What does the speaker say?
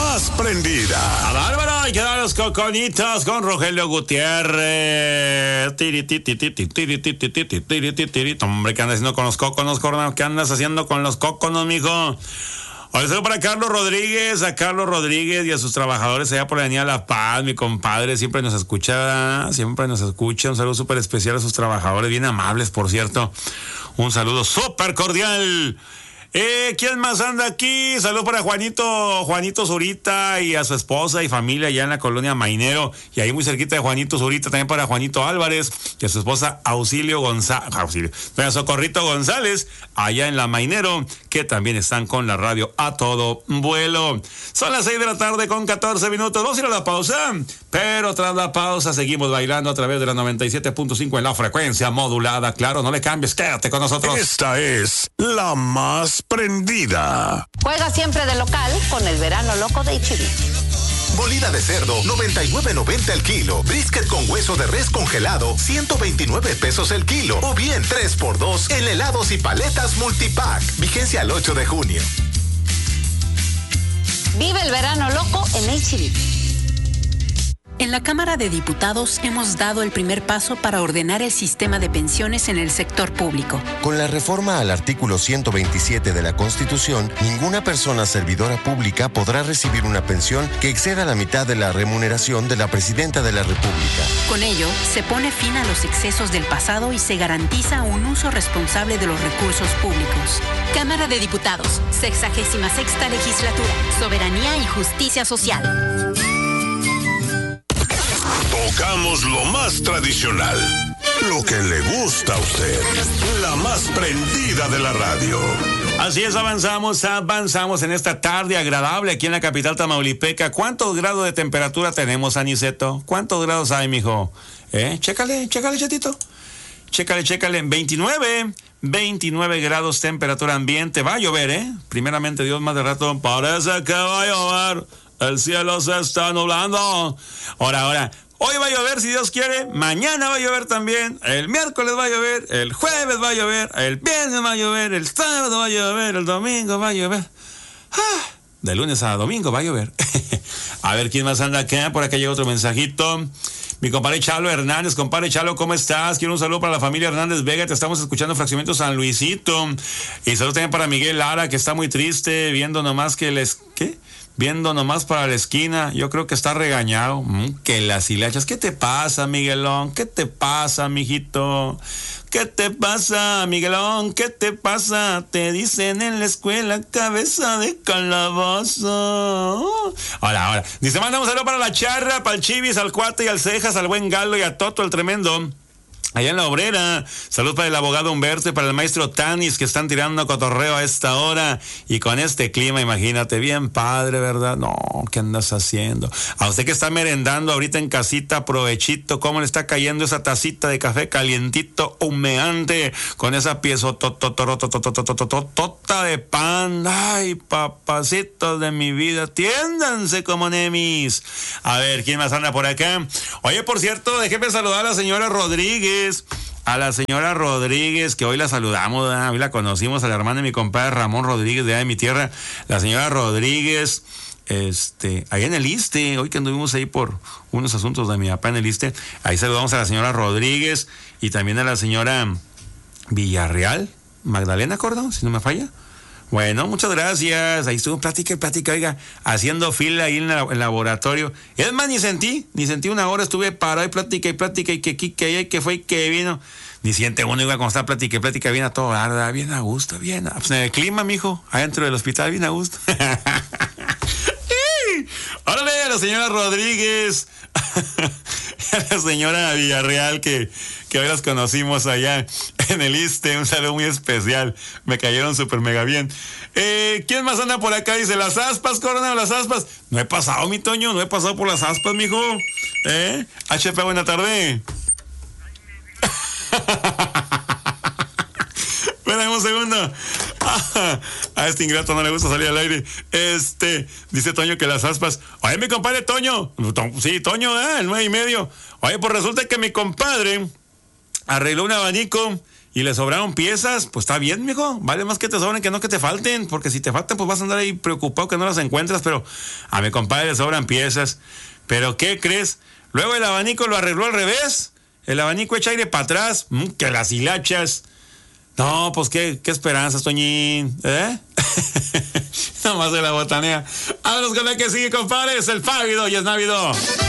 más prendida. A Bárbara, hay que dar los coconitos con Rogelio Gutiérrez. Hombre, ¿qué andas haciendo con los cóconos, Corona? ¿Qué andas haciendo con los cóconos, mijo? Hoy saludo para Carlos Rodríguez, a Carlos Rodríguez y a sus trabajadores allá por la Avenida La Paz, mi compadre, siempre nos escucha. Un saludo súper especial a sus trabajadores, bien amables, por cierto. Un saludo súper cordial. ¿Quién más anda aquí? Saludos para Juanito Zurita y a su esposa y familia allá en la colonia Mainero. Y ahí muy cerquita de Juanito Zurita, también para Juanito Álvarez y a su esposa doña Socorrito González, allá en la Mainero, que también están con la radio a todo vuelo. Son las 6 de la tarde con 14 minutos. Vamos a ir a la pausa, pero tras la pausa seguimos bailando a través de la 97.5 en la frecuencia modulada. Claro, no le cambies, quédate con nosotros. Esta es la más prendida. Juega siempre de local con el verano loco de H-E-B. Molida de cerdo, 99.90 el kilo. Brisket con hueso de res congelado, 129 pesos el kilo. O bien 3x2 en helados y paletas multipack. Vigencia al 8 de junio. Vive el verano loco en H-E-B. En la Cámara de Diputados hemos dado el primer paso para ordenar el sistema de pensiones en el sector público. Con la reforma al artículo 127 de la Constitución, ninguna persona servidora pública podrá recibir una pensión que exceda la mitad de la remuneración de la Presidenta de la República. Con ello, se pone fin a los excesos del pasado y se garantiza un uso responsable de los recursos públicos. Cámara de Diputados, 66ª Legislatura, Soberanía y Justicia Social. Tocamos lo más tradicional, lo que le gusta a usted, la más prendida de la radio. Así es, avanzamos en esta tarde agradable aquí en la capital tamaulipeca. ¿Cuántos grados de temperatura tenemos, Aniceto? ¿Cuántos grados hay, mijo? Chécale, chatito. Chécale. 29 grados temperatura ambiente. Va a llover, Primeramente Dios, más de rato parece que va a llover. El cielo se está nublando. Ahora. Hoy va a llover si Dios quiere, mañana va a llover también, el miércoles va a llover, el jueves va a llover, el viernes va a llover, el sábado va a llover, el domingo va a llover. De lunes a domingo va a llover. A ver quién más anda acá, por acá llega otro mensajito. Mi compadre Chalo Hernández, compadre Chalo, ¿cómo estás? Quiero un saludo para la familia Hernández Vega, te estamos escuchando en Fraccionamiento San Luisito. Y saludo también para Miguel Lara, que está muy triste, viendo nomás para la esquina. Yo creo que está regañado. Que las hilachas. ¿Qué te pasa, Miguelón? ¿Qué te pasa, mijito? ¿Qué te pasa, Miguelón? ¿Qué te pasa? Te dicen en la escuela cabeza de calabazo. Ahora. Dice, mandamos saludo para la Charra, para el Chivis, al Cuate y al Cejas, al buen Galo y a Toto el Tremendo. Allá en la Obrera, salud para el abogado Humberto y para el maestro Tanis, que están tirando cotorreo a esta hora y con este clima, imagínate, bien padre, ¿verdad? No, ¿qué andas haciendo? A usted que está merendando ahorita en casita, provechito, cómo le está cayendo esa tacita de café calientito, humeante, con esa pieza de pan. Ay, papacitos de mi vida, tiéndanse como nemis. A ver, ¿quién más anda por acá? Oye, por cierto, déjeme saludar a la señora Rodríguez. A la señora Rodríguez, que hoy la saludamos, hoy la conocimos, a la hermana de mi compadre Ramón Rodríguez, de allá de mi tierra. La señora Rodríguez, allá en el Iste, hoy que anduvimos ahí por unos asuntos de mi papá en el Iste, ahí saludamos a la señora Rodríguez y también a la señora Villarreal, Magdalena Cordón, si no me falla. Bueno, muchas gracias. Ahí estuvo plática, oiga, haciendo fila ahí en el laboratorio. Es más, ni sentí una hora, estuve parado y plática, y que fue y que vino. Ni siente uno, iba, cuando está plática, bien a todo, ¿verdad? Bien a gusto, bien. Pues en el clima, mijo, adentro del hospital, bien a gusto. Órale, a la señora Rodríguez, a la señora Villarreal, que hoy las conocimos allá en el Iste, un saludo muy especial, me cayeron súper mega bien. ¿Quién más anda por acá? Dice, las aspas, Corona, las aspas. No he pasado, mi Toño, no he pasado por las aspas, mijo. HP, buena tarde. Espera un segundo. A este ingrato no le gusta salir al aire. Dice Toño que las aspas. Oye, mi compadre Toño. Sí, Toño, el 9:30. Oye, pues resulta que mi compadre arregló un abanico y le sobraron piezas, pues está bien, mijo. Vale más que te sobren que no que te falten, porque si te faltan, pues vas a andar ahí preocupado que no las encuentras, pero a mi compadre le sobran piezas. ¿Pero qué crees? Luego el abanico lo arregló al revés. El abanico echa aire para atrás. Que las hilachas. No, pues qué esperanzas, Toñín. Nomás de la botanea. Vámonos con la que sigue, compadre. Es el Fábido y es Navido.